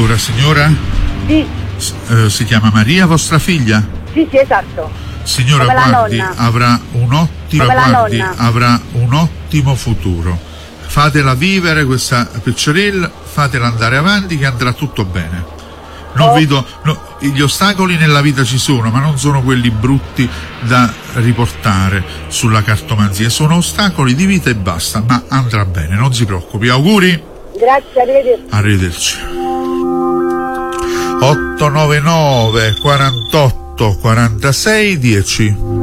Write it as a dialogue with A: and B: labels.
A: Allora, signora?
B: Sì.
A: Si chiama Maria, vostra figlia?
B: Sì, esatto.
A: Signora,
B: Come la
A: guardi,
B: nonna.
A: avrà un ottimo futuro. Fatela vivere questa picciorella, fatela andare avanti che andrà tutto bene. Gli ostacoli nella vita ci sono, ma non sono quelli brutti da riportare sulla cartomanzia, sono ostacoli di vita e basta, ma andrà bene, non si preoccupi. Auguri.
B: Grazie, arrivederci.
A: 899 48 46 10.